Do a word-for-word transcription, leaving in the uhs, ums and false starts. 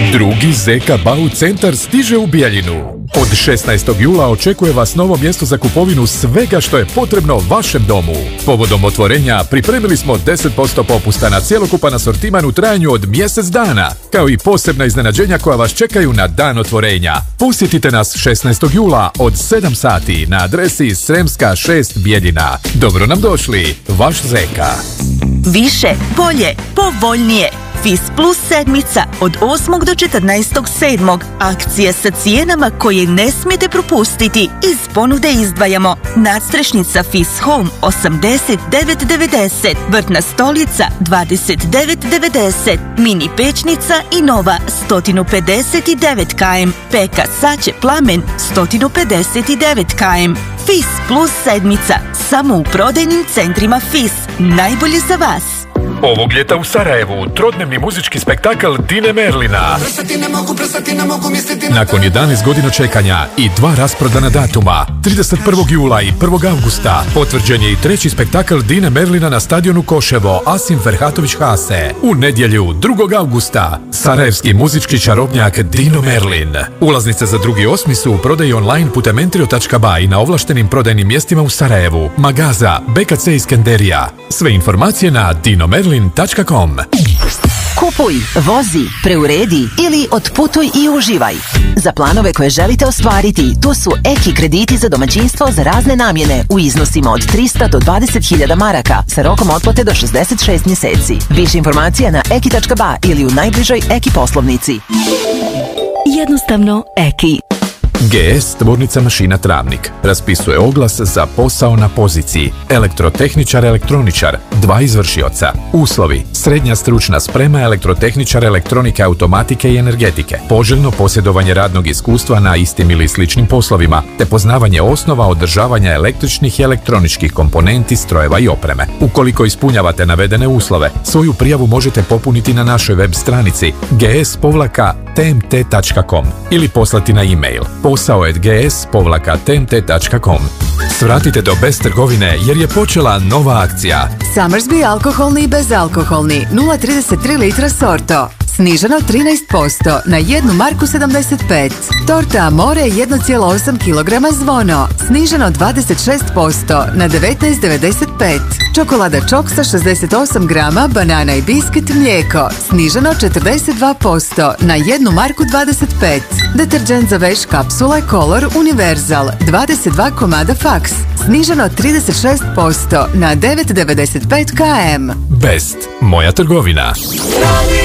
Drugi Zeka Bau centar stiže u Bijeljinu. Od šesnaestog jula očekuje vas novo mjesto za kupovinu svega što je potrebno vašem domu. Povodom otvorenja pripremili smo deset posto popusta na cjelokupan asortiman u trajanju od mjesec dana, kao i posebna iznenađenja koja vas čekaju na dan otvorenja. Posjetite nas šesnaestog jula od sedam sati na adresi Sremska šest Bijeljina. Dobro nam došli, vaš Zeka. Više, bolje, povoljnije. Fis Plus sedmica od osmog do četrnaestog sedmog Akcije sa cijenama koje ne smijete propustiti. Iz ponude izdvajamo nadstrešnica Fis Home osamdeset devet devedeset, vrtna stolica dvadeset devet devedeset, mini pečnica i nova sto pedeset devet kilograma, peka sače Plamen sto pedeset devet kilograma. Fis Plus sedmica, samo u prodajnim centrima Fis. Najbolje za vas. Ovog ljeta u Sarajevu trodnevni muzički spektakl Dine Merlina. Nakon jedanaest godina čekanja i dva rasprodana datuma, trideset prvog jula i prvog avgusta, potvrđen je i treći spektakl Dine Merlina na stadionu Koševo Asim Ferhatović Hase. U nedjelju drugog avgusta, sarajevski muzički čarobnjak Dino Merlin. Ulaznice za drugi osmi su u prodaji online putem entrio točka ba i na ovlaštenim prodajnim mjestima u Sarajevu, Magaza, be ka ce Iskenderija. Sve informacije na dino merlin točka com. Kupuj, vozi, preuredi ili otputuj i uživaj. Za planove koje želite ostvariti, tu su Eki krediti za domaćinstvo za razne namjene u iznosima od trista do dvadeset hiljada maraka sa rokom otplate do šezdeset šest mjeseci. Više informacija na eki točka ba ili u najbližoj Eki poslovnici. Jednostavno Eki. G S tvornica mašina Travnik raspisuje oglas za posao na poziciji elektrotehničar elektroničar, dva izvršioca. Uslovi: srednja stručna sprema elektrotehničar elektronike, automatike i energetike, poželjno posjedovanje radnog iskustva na istim ili sličnim poslovima, te poznavanje osnova održavanja električnih i elektroničkih komponenti, strojeva i opreme. Ukoliko ispunjavate navedene uslove, svoju prijavu možete popuniti na našoj web stranici ge es te em te točka com ili poslati na e-mail posao at ge es te em te točka com. Svratite do Best trgovine jer je počela nova akcija. Summersby alkoholni i bezalkoholni nula zarez trideset tri litra Sorto. Sniženo trinaest posto na jednu marku sedamdeset pet. Torta Amore jedan zarez osam kilograma Zvono. Sniženo dvadeset šest posto na devetnaest devedeset pet. Čokolada Čoksa šezdeset osam grama, banana i biskit mlijeko. Sniženo četrdeset dva posto na jednu marku dvadeset pet. Deterđent za veš kapsule Color Universal dvadeset dva komada Fax. Sniženo trideset šest posto na devet zarez devedeset pet kilograma. Best, moja trgovina.